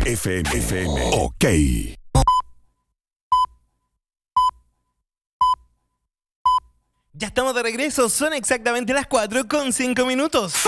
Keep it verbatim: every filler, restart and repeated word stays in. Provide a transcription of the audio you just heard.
F M. F M. Ok. Ya estamos de regreso, son exactamente las cuatro con cinco minutos.